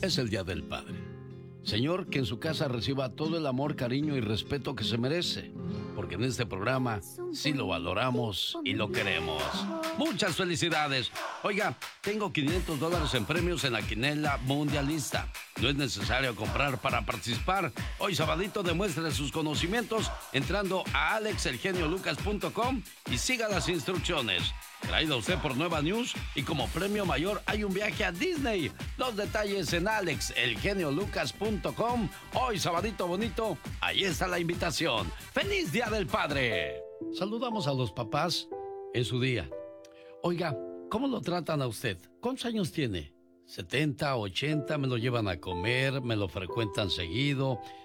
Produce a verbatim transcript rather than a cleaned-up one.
es el Día del Padre. Señor, que en su casa reciba todo el amor, cariño y respeto que se merece, porque en este programa sí lo valoramos y lo queremos. Muchas felicidades. Oiga, tengo quinientos dólares en premios en la quinela mundialista. No es necesario comprar para participar. Hoy sabadito demuestre sus conocimientos entrando a alex el genio lucas punto com y siga las instrucciones. Traído a usted por Nueva News y como premio mayor hay un viaje a Disney. Los detalles en alex el genio lucas punto com. Hoy sabadito bonito, ahí está la invitación. ¡Feliz Día del Padre! Saludamos a los papás en su día. Oiga, ¿cómo lo tratan a usted? ¿Cuántos años tiene? ¿setenta, ochenta? ¿Me lo llevan a comer? ¿Me lo frecuentan seguido?